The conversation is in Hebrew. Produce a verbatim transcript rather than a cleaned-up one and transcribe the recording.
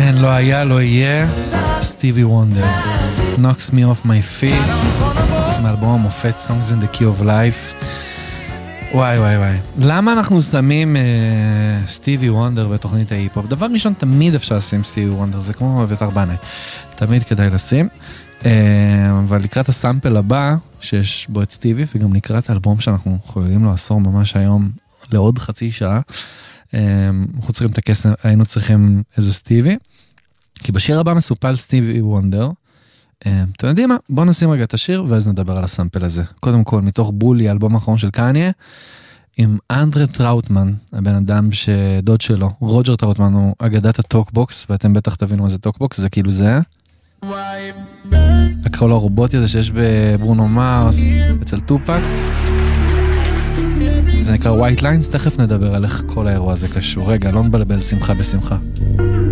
כן, לא היה, לא יהיה. סטיבי וונדר. Knocks me off my feet. מאלבום המופת Songs in the Key of Life. וואי וואי וואי. למה אנחנו שמים uh, סטיבי וונדר בתוכנית ההיפ-הופ? דבר ראשון, תמיד אפשר לשים סטיבי וונדר, זה כמו אביתר בנאי. תמיד כדאי לשים. Uh, אבל לקראת הסאמפל הבא, שיש בו את סטיבי, וגם לקראת האלבום שאנחנו חוגגים לו עשור ממש היום, לעוד חצי שעה, uh, אנחנו צריכים את הכסף, היינו צריכים איזה סטיבי, כי בשיר הבא מסופל סטיבי וונדר, uh, אתם יודעים מה? בואו נשים רגע את השיר, ואז נדבר על הסאמפל הזה. קודם כל, מתוך בולי, האלבום האחרון של קניה, עם אנדרה טראוטמן, הבן אדם שדוד שלו, רוג'ר טראוטמן, הוא אגדת הטוקבוקס, ואתם בטח תבינו מה זה טוקבוקס, זה כאילו זה. הקרול הרובוטי הזה שיש בברונו מארס, אצל טופק. זה נקרא White Lines, תכף נדבר על איך כל האירוע הזה קשור. רגע, לא נבלבל שמחה בשמחה.